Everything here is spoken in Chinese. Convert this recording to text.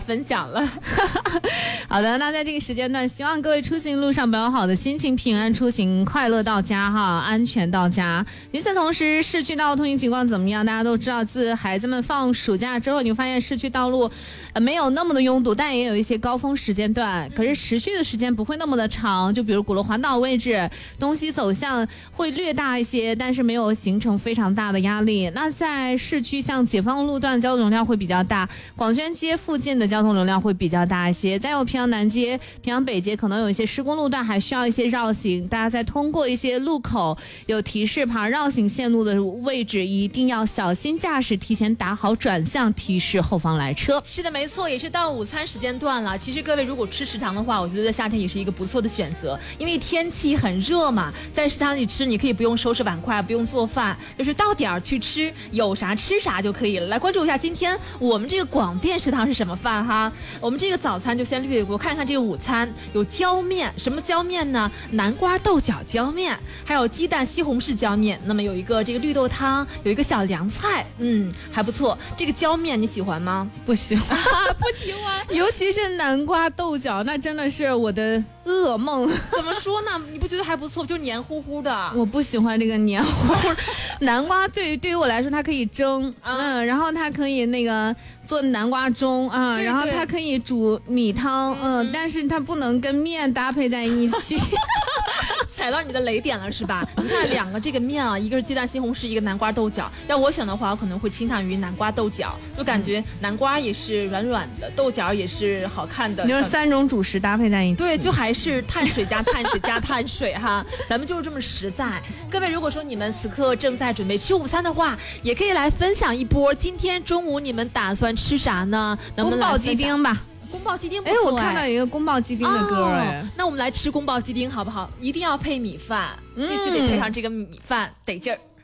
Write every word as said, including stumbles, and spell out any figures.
分享了。 好的，那在这个时间段，希望各位出行路上保有好的心情，平安出行，快乐到家哈，安全到家。与此同时，市区道路通行情况怎么样？大家都知道，自孩子们放暑假之后，你会发现市区道路呃没有那么的拥堵，但也有一些高峰时间段，可是持续的时间不会那么的长。就比如鼓楼环岛位置，东西走向会略大一些，但是没有形成非常大的压力。那在市区，像解放路段交通容量会比较大，广宣街附近的交通容量会比较大一些。再有平阳南街、平阳北街可能有一些施工路段还需要一些绕行，大家在通过一些路口有提示旁绕行线路的位置一定要小心驾驶，提前打好转向提示后方来车。 是的，没错，也是到午餐时间段了。其实各位如果吃食堂的话，我觉得夏天也是一个不错的选择，因为天气很热嘛，在食堂里吃你可以不用收拾碗筷，不用做饭，就是到点儿去吃，有啥吃啥就可以了。来关注一下今天我们这个广电食堂是什么饭哈。我们这个早餐就先略过，看看这个午餐有浇面，什么浇面呢？南瓜豆角浇面，还有鸡蛋西红柿浇面，那么有一个这个绿豆汤，有一个小凉菜，嗯，还不错。这个浇面你喜欢吗？ 不喜欢不喜欢， 尤其是南瓜豆角，那真的是我的噩梦。 怎么说呢？你不觉得还不错？就黏糊糊的。 我不喜欢这个黏糊糊。南瓜对于对于我来说，它可以蒸，嗯，嗯然后它可以那个做南瓜盅啊，然后它可以煮米汤，嗯，嗯但是它不能跟面搭配在一起。 踩到你的雷点了是吧？你看两个这个面啊，一个是鸡蛋西红柿，一个南瓜豆角。要我选的话，我可能会倾向于南瓜豆角，就感觉南瓜也是软软的，豆角也是好看的。 就是三种主食搭配在一起， 对，就还是碳水加碳水加碳水哈。咱们就是这么实在。各位，如果说你们此刻正在准备吃午餐的话，也可以来分享一波。今天中午你们打算吃啥呢？能不能来宫保鸡丁吧？ 宫保鸡丁不错。 哎，我看到有一个宫保鸡丁的歌哎、哦， 那我们来吃宫保鸡丁好不好？一定要配米饭，必须得配上这个米饭，得劲儿。